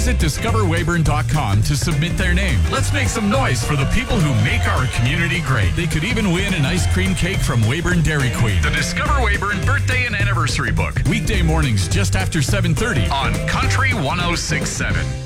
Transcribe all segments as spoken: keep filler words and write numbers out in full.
Visit discover weyburn dot com to submit their name. Let's make some noise for the people who make our community great. They could even win an ice cream cake from Weyburn Dairy Queen. The Discover Weyburn Birthday and Anniversary Book. Weekday mornings just after seven thirty on Country one oh six point seven.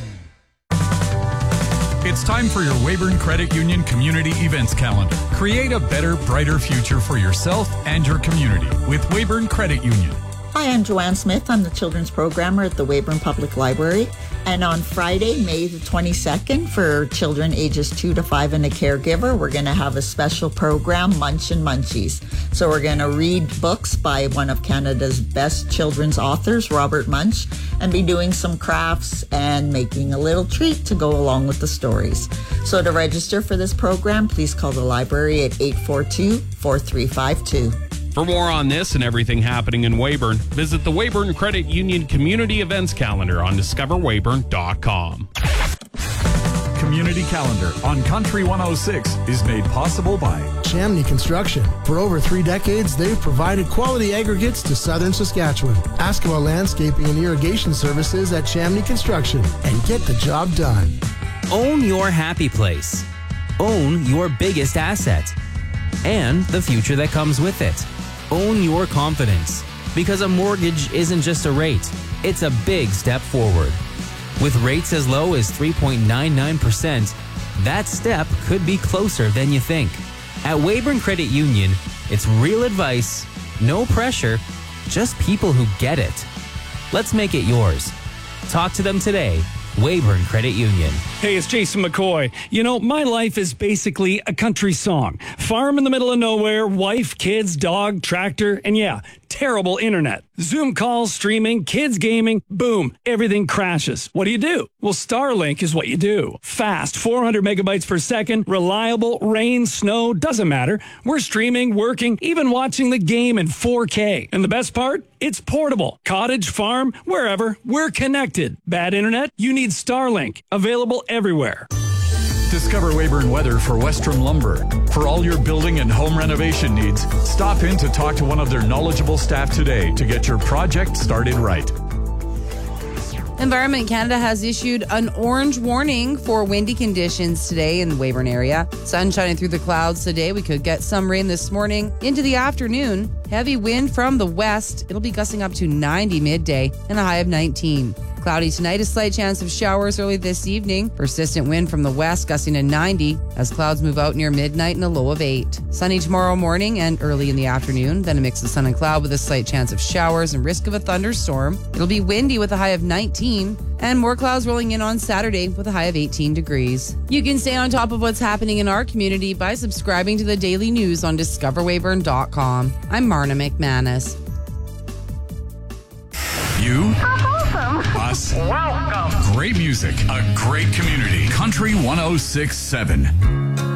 It's time for your Weyburn Credit Union Community Events Calendar. Create a better, brighter future for yourself and your community with Weyburn Credit Union. Hi, I'm Joanne Smith. I'm the Children's Programmer at the Weyburn Public Library. And on Friday, May the twenty-second, for children ages two to five and a caregiver, we're going to have a special program, Munch and Munchies. So we're going to read books by one of Canada's best children's authors, Robert Munch, and be doing some crafts and making a little treat to go along with the stories. So to register for this program, please call the library at eight four two, four three five two. For more on this and everything happening in Weyburn, visit the Weyburn Credit Union Community Events Calendar on discover weyburn dot com. Community Calendar on Country one oh six is made possible by Chamney Construction. For over three decades, they've provided quality aggregates to southern Saskatchewan. Ask about landscaping and irrigation services at Chamney Construction and get the job done. Own your happy place. Own your biggest asset. And the future that comes with it. Own your confidence. Because a mortgage isn't just a rate, it's a big step forward. With rates as low as three point nine nine percent, that step could be closer than you think. At Weyburn Credit Union, it's real advice, no pressure, just people who get it. Let's make it yours. Talk to them today. Weyburn Credit Union. Hey, it's Jason McCoy. You know, my life is basically a country song. Farm in the middle of nowhere, wife, kids, dog, tractor, and yeah, terrible internet. Zoom calls, streaming, kids gaming, boom, everything crashes. What do you do? Well, Starlink is what you do. Fast, four hundred megabytes per second, reliable, rain, snow, doesn't matter. We're streaming, working, even watching the game in four K. And the best part? It's portable. Cottage, farm, wherever, we're connected. Bad internet? You need Starlink. Available everywhere. Discover Weyburn Weather for Westrom Lumber. For all your building and home renovation needs, stop in to talk to one of their knowledgeable staff today to get your project started right. Environment Canada has issued an orange warning for windy conditions today in the Weyburn area. Sun shining through the clouds today. We could get some rain this morning into the afternoon. Heavy wind from the west. It'll be gusting up to ninety midday and a high of nineteen. Cloudy tonight, a slight chance of showers early this evening. Persistent wind from the west gusting to ninety as clouds move out near midnight and a low of eight. Sunny tomorrow morning and early in the afternoon. Then a mix of sun and cloud with a slight chance of showers and risk of a thunderstorm. It'll be windy with a high of nineteen. And more clouds rolling in on Saturday with a high of eighteen degrees. You can stay on top of what's happening in our community by subscribing to the daily news on discover weyburn dot com. I'm Marna McManus. You, Awesome. us, Welcome. great music, a great community. Country one oh six point seven.